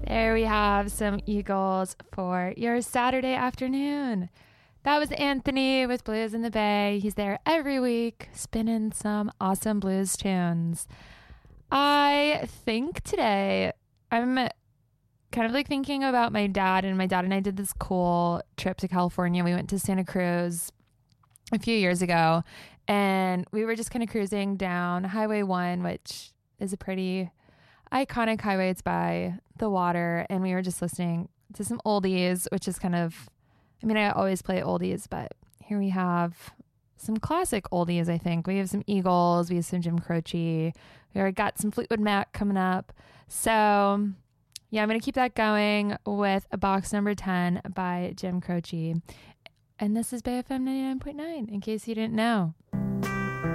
There we have some Eagles for your Saturday afternoon. That was Anthony with Blues in the Bay. He's there every week spinning some awesome blues tunes. I think today I'm kind of like thinking about my dad, and my dad and I did this cool trip to California. We went to Santa Cruz a few years ago, and we were just kind of cruising down Highway 1, which is a pretty iconic highway. It's by the water, and we were just listening to some oldies, which is kind of, I mean, I always play oldies, but here we have some classic oldies. I think we have some Eagles, we have some Jim Croce, we already got some Fleetwood Mac coming up. So yeah, I'm going to keep that going with a box number 10 by Jim Croce. And this is Bay FM 99.9, in case you didn't know.